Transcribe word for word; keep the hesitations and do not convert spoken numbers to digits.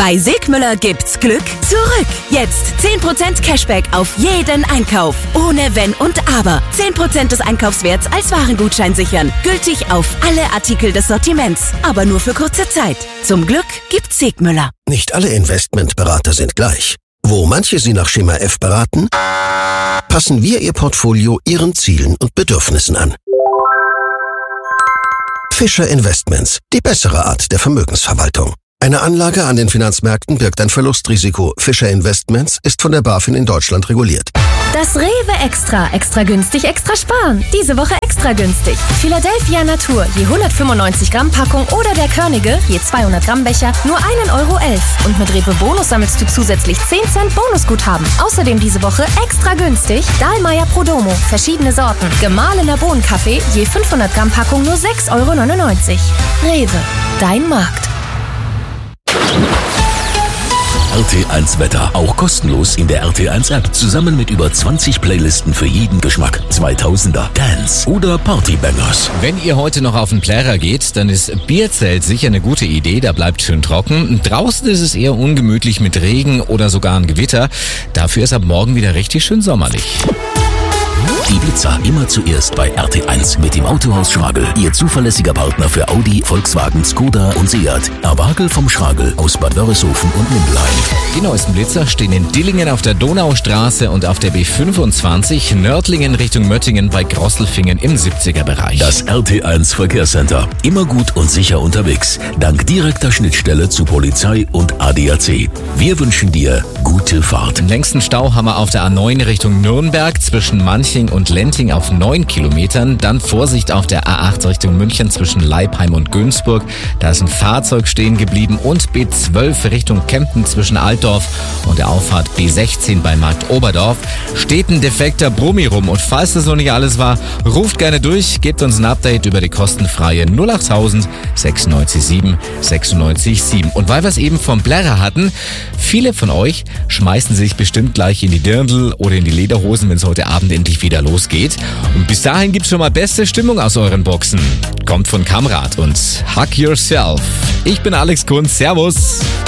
Bei Segmüller gibt's Glück zurück. Jetzt zehn Prozent Cashback auf jeden Einkauf. Ohne Wenn und Aber. zehn Prozent des Einkaufswerts als Warengutschein sichern. Gültig auf alle Artikel des Sortiments. Aber nur für kurze Zeit. Zum Glück gibt's Segmüller. Nicht alle Investmentberater sind gleich. Wo manche Sie nach Schema F beraten, passen wir Ihr Portfolio Ihren Zielen und Bedürfnissen an. Fischer Investments, die bessere Art der Vermögensverwaltung. Eine Anlage an den Finanzmärkten birgt ein Verlustrisiko. Fischer Investments ist von der BaFin in Deutschland reguliert. Das Rewe Extra. Extra günstig, extra sparen. Diese Woche extra günstig. Philadelphia Natur, je hundertfünfundneunzig Gramm Packung oder der Körnige, je zweihundert Gramm Becher, nur ein Euro elf. Und mit Rewe Bonus sammelst du zusätzlich zehn Cent Bonusguthaben. Außerdem diese Woche extra günstig Dahlmeier Prodomo, verschiedene Sorten. Gemahlener Bohnenkaffee, je fünfhundert Gramm Packung nur sechs Euro neunundneunzig. Rewe, dein Markt. R T eins Wetter. Auch kostenlos in der R T eins App. Zusammen mit über zwanzig Playlisten für jeden Geschmack. zweitausender, Dance oder Partybangers. Wenn ihr heute noch auf den Plärrer geht, dann ist Bierzelt sicher eine gute Idee. Da bleibt schön trocken. Draußen ist es eher ungemütlich mit Regen oder sogar ein Gewitter. Dafür ist ab morgen wieder richtig schön sommerlich. Die Blitzer immer zuerst bei R T eins mit dem Autohaus Schragel. Ihr zuverlässiger Partner für Audi, Volkswagen, Skoda und Seat. Erwagel vom Schragel aus Bad Wörishofen und Mindelheim. Die neuesten Blitzer stehen in Dillingen auf der Donaustraße und auf der B fünfundzwanzig, Nördlingen Richtung Möttingen bei Grosselfingen im siebziger Bereich. Das R T eins Verkehrscenter. Immer gut und sicher unterwegs. Dank direkter Schnittstelle zu Polizei und A D A C. Wir wünschen dir gute Fahrt. Den längsten Stau haben wir auf der A neun Richtung Nürnberg zwischen Manching und Lenting auf neun Kilometern. Dann Vorsicht auf der A acht Richtung München zwischen Leipheim und Günzburg. Da ist ein Fahrzeug stehen geblieben. Und B zwölf Richtung Kempten zwischen Altdorf und der Auffahrt B sechzehn bei Markt Oberdorf. Steht ein defekter Brummi rum. Und falls das noch nicht alles war, ruft gerne durch, gebt uns ein Update über die kostenfreie null achttausend sechsundneunzig sieben sechsundneunzig sieben. Und weil wir es eben vom Plärrer hatten, viele von euch schmeißen sich bestimmt gleich in die Dirndl oder in die Lederhosen, wenn es heute Abend endlich wieder losgeht. Und bis dahin gibt's schon mal beste Stimmung aus euren Boxen. Kommt von Kamrat und Hug Yourself. Ich bin Alex Kunz. Servus.